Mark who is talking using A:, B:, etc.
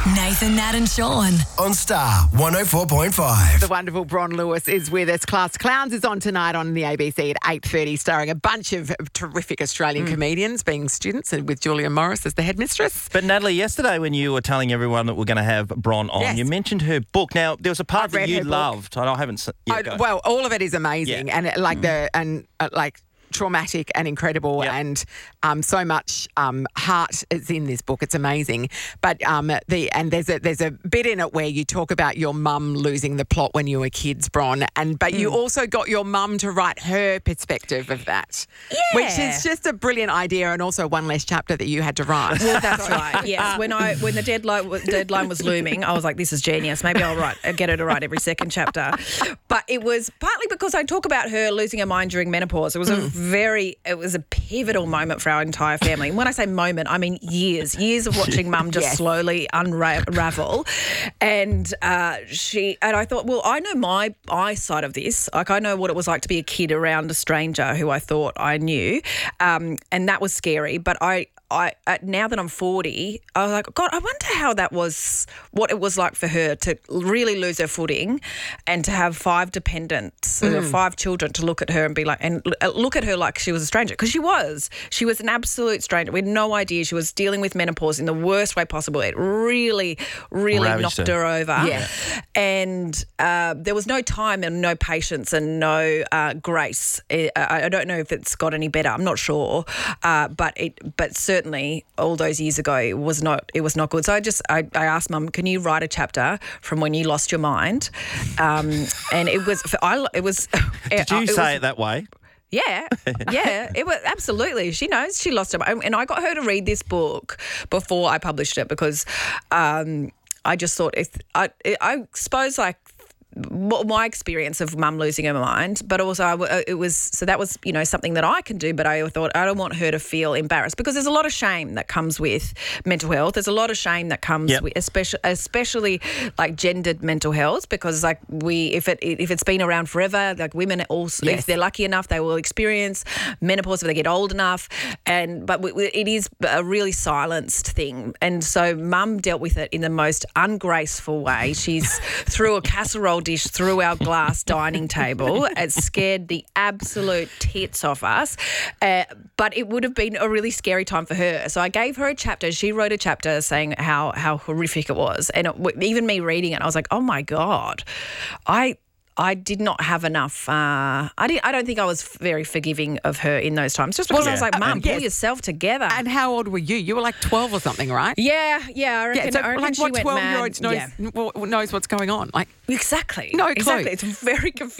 A: Nathan, Nat and Sean.
B: On Star 104.5.
C: The wonderful Bron Lewis is with us. Class Clowns is on tonight on the ABC at 8:30, starring a bunch of terrific Australian comedians being students and with Julia Morris as the headmistress.
D: But Natalie, yesterday when you were telling everyone that we're going to have Bron on, you mentioned her book. Now, there was a part that you loved. I haven't seen
C: Well, all of it is amazing and traumatic and incredible and so much heart is in this book. It's amazing. But there's a bit in it where you talk about your mum losing the plot when you were kids, Bron, but you also got your mum to write her perspective of that.
E: Yeah.
C: Which is just a brilliant idea and also one less chapter that you had to write.
E: Well, that's right. Yes, when the deadline was looming, I was like, "This is genius. Maybe I'll get her to write every second chapter." But it was partly because I talk about her losing her mind during menopause. It was it was a pivotal moment for our entire family. And when I say moment, I mean years of watching Mum just slowly unravel. And I thought, well, I know my side of this. Like, I know what it was like to be a kid around a stranger who I thought I knew, and that was scary. But now that I'm 40, I was like, God, I wonder how that was, what it was like for her to really lose her footing and to have 5 dependents, 5 children to look at her and be like, and look at her like she was a stranger. Because she was an absolute stranger. We had no idea she was dealing with menopause in the worst way possible. It really, really knocked her over. Yeah. And there was no time and no patience and no grace. I don't know if it's got any better. I'm not sure. But certainly all those years ago, it was not good. So I asked Mum, can you write a chapter from when you lost your mind? And it was.
D: Did you say it that way?
E: Yeah, it was absolutely. She knows she lost her mind. And I got her to read this book before I published it because I just thought, I suppose, like, my experience of Mum losing her mind, but also that was something that I can do, but I thought I don't want her to feel embarrassed because there's a lot of shame that comes with mental health. There's a lot of shame that comes with especially like gendered mental health, because like if it's been around forever, like women also, if they're lucky enough, they will experience menopause if they get old enough, but it is a really silenced thing. And so Mum dealt with it in the most ungraceful way. She's threw a casserole dish through our glass dining table. It scared the absolute tits off us, but it would have been a really scary time for her. So I gave her a chapter. She wrote a chapter saying how horrific it was, and even me reading it, I was like, oh my God, I did not have enough. I don't think I was very forgiving of her in those times. Just because I was like, Mum, pull yourself together.
C: And how old were you? You were like 12 or something, right?
E: Yeah. I reckon.
C: So
E: I reckon she
C: what
E: went
C: 12-year-old knows what's going on? Like,
E: exactly.
C: No clue.
E: Exactly. It's very confusing.